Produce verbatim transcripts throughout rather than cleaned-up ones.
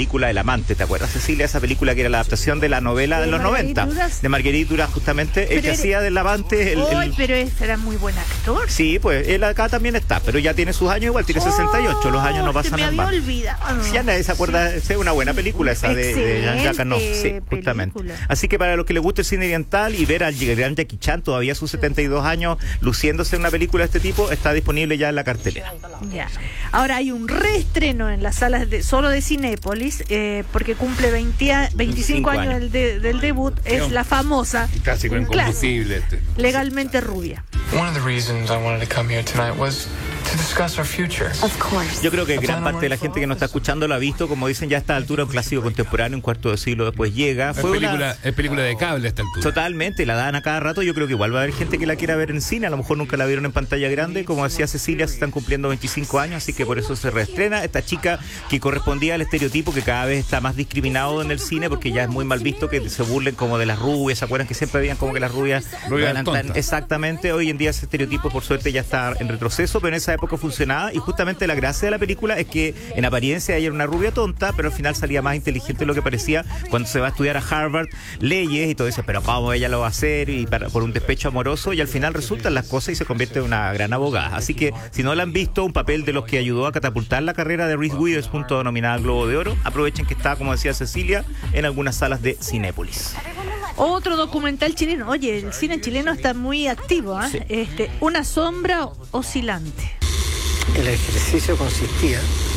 película El Amante, ¿te acuerdas, Cecilia? Esa película que era la adaptación de la novela de, de los noventa, de Marguerite Duras, justamente, pero el que era... hacía del Amante. El, oh, el... pero ese era muy buen actor. Sí, pues él acá también está, pero ya tiene sus años igual, tiene oh, sesenta y ocho, los años no pasan en vano. Se me había olvidado. Sí, ya nadie se acuerda, sí. Es una buena película esa de, de Jean-Jacques Annaud, sí, justamente. Película. Así que para los que les gusta el cine oriental y ver al gran Jackie Chan, todavía a sus setenta y dos años, luciéndose en una película de este tipo, está disponible ya en la cartelera. Ya. Ahora hay un reestreno en las salas de solo de Cinépolis, eh, porque cumple veinte, veinticinco años del, de, del debut, es la famosa clásico incombustible este. Legalmente Rubia. One of the reasons I wanted to come here tonight was to discuss our future. Of course. Yo creo que gran parte de la gente que nos está escuchando lo ha visto, como dicen ya a esta altura, un clásico contemporáneo, un cuarto de siglo después llega. Fue es, película, una... es película de cable a esta altura. Totalmente, la dan a cada rato. Yo creo que igual va a haber gente que la quiera ver en cine, a lo mejor nunca la vieron en pantalla grande. Como decía Cecilia, se están cumpliendo veinticinco años, así que por eso se reestrena. Esta chica que correspondía al estereotipo que cada vez está más discriminado en el cine, porque ya es muy mal visto que se burlen como de las rubias. ¿Se acuerdan que siempre habían como que las rubias eran tan... Exactamente, hoy en día ese estereotipo por suerte ya está en retroceso, pero en esa época funcionaba, y justamente la gracia de la película es que en apariencia ella era una rubia tonta, pero al final salía más inteligente de lo que parecía cuando se va a estudiar a Harvard leyes y todo eso, pero cómo ella lo va a hacer y para, por un despecho amoroso, y al final resultan las cosas y se convierte en una gran abogada. Así que si no la han visto, un papel de los que ayudó a catapultar la carrera de Reese Witherspoon, nominada al Globo de Oro, aprovechen que está, como decía Cecilia, en algunas salas de Cinépolis. Otro documental chileno. Oye, el cine chileno está muy activo, ¿eh? Sí. Este, Una sombra oscilante. El ejercicio consistía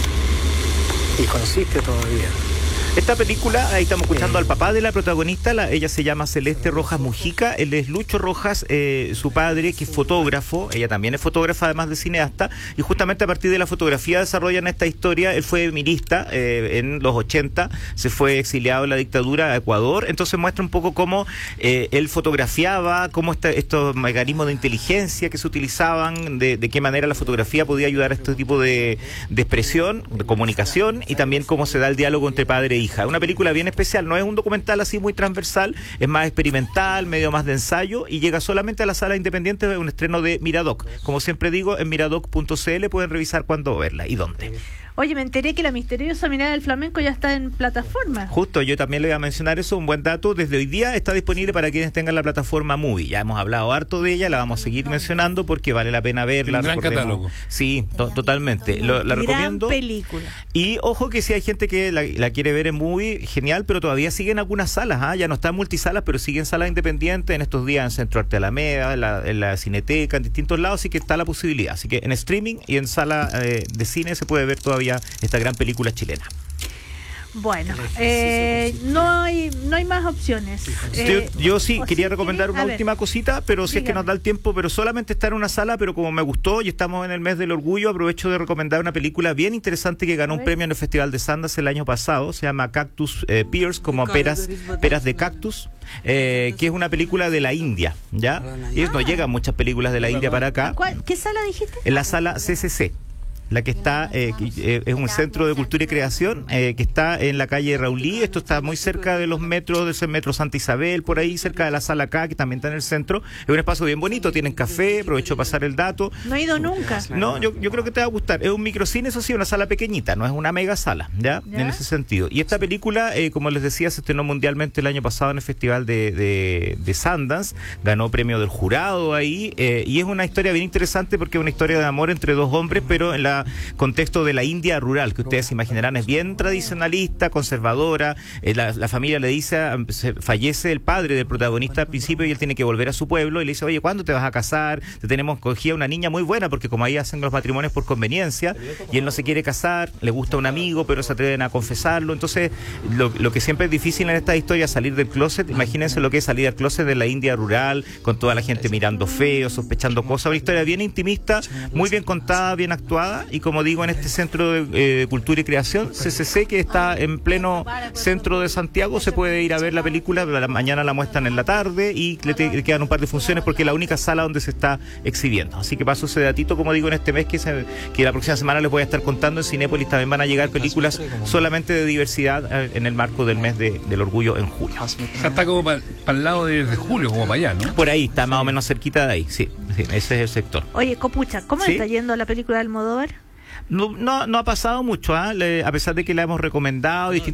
y consiste todavía. Esta película, ahí estamos escuchando eh. al papá de la protagonista, la, ella se llama Celeste Rojas Mujica, él es Lucho Rojas, eh, su padre, que es fotógrafo, ella también es fotógrafa además de cineasta, y justamente a partir de la fotografía desarrollan esta historia. Él fue minista eh, en los ochenta, se fue exiliado en la dictadura a Ecuador, entonces muestra un poco cómo eh, él fotografiaba, cómo este, estos mecanismos de inteligencia que se utilizaban, de, de qué manera la fotografía podía ayudar a este tipo de, de expresión, de comunicación, y también cómo se da el diálogo entre padre e hijo. Una película bien especial, no es un documental así muy transversal, es más experimental, medio más de ensayo, y llega solamente a la sala independiente de un estreno de Miradoc. Como siempre digo, en miradoc punto c l pueden revisar cuándo verla y dónde. Oye, me enteré que La misteriosa mirada del flamenco ya está en plataforma. Justo, yo también le voy a mencionar eso, un buen dato. Desde hoy día está disponible para quienes tengan la plataforma Movie. Ya hemos hablado harto de ella, la vamos a seguir mencionando porque vale la pena verla. Un gran catálogo. Sí, to- totalmente. Lo, la gran recomiendo. Película. Y ojo que si hay gente que la, la quiere ver en Movie, genial, pero todavía siguen algunas salas. ¿eh? Ya no están multisalas, pero siguen salas independientes en estos días en Centro Arte Alameda, en la, en la Cineteca, en distintos lados, así que está la posibilidad. Así que en streaming y en sala eh, de cine se puede ver todavía esta gran película película chilena. Bueno, eh, no hay no hay más opciones. Eh, yo, yo sí quería recomendar una última ver. cosita, pero si Dígame. es que nos da el tiempo, pero solamente está en una sala, pero como me gustó y estamos en el mes del orgullo, aprovecho de recomendar una película bien interesante que ganó un premio en el Festival de Sundance el año pasado, se llama Cactus eh, Pears, como peras peras de cactus, eh, que es una película de la India, ¿ya? Y no llegan muchas películas de la India para acá. ¿Cuál, ¿Qué sala dijiste? En la sala C C C. La que está, eh, que, eh, es un centro de cultura y creación eh, que está en la calle Raulí. Esto está muy cerca de los metros, de ese metro Santa Isabel, por ahí cerca de la sala K, que también está en el centro. Es un espacio bien bonito, tienen café, aprovecho de pasar el dato. No he ido nunca. No, yo, yo creo que te va a gustar. Es un microcine, eso sí, una sala pequeñita, no es una mega sala, ¿ya? ¿Ya? En ese sentido. Y esta película, eh, como les decía, se estrenó mundialmente el año pasado en el Festival de, de, de Sundance, ganó premio del jurado ahí, eh, y es una historia bien interesante porque es una historia de amor entre dos hombres, pero en la contexto de la India rural, que ustedes se imaginarán es bien tradicionalista, conservadora. Eh, la, la familia le dice, se, fallece el padre del protagonista al principio y él tiene que volver a su pueblo y le dice, oye, ¿cuándo te vas a casar? Te tenemos cogida una niña muy buena, porque como ahí hacen los matrimonios por conveniencia, y él no se quiere casar, le gusta un amigo, pero se atreven a confesarlo. Entonces, lo, lo que siempre es difícil en esta historia, salir del closet. Imagínense lo que es salir del closet de la India rural, con toda la gente mirando feo, sospechando cosas. Una historia bien intimista, muy bien contada, bien actuada, y como digo, en este Centro de eh, Cultura y Creación, C C C, que está en pleno centro de Santiago, se puede ir a ver la película. La mañana la muestran en la tarde y le, te, le quedan un par de funciones porque es la única sala donde se está exhibiendo. Así que paso ese datito, como digo, en este mes, que, se, que la próxima semana les voy a estar contando. En Cinépolis también van a llegar películas solamente de diversidad eh, en el marco del mes de, del orgullo en julio. O sea, está como para pa el lado de, de julio, como para allá, ¿no? Por ahí, está más o menos cerquita de ahí, sí, sí, ese es el sector. Oye, Copucha, ¿cómo ¿Sí? está yendo la película de Almodóvar? No, no, no ha pasado mucho, ¿eh? Le, a pesar de que la hemos recomendado,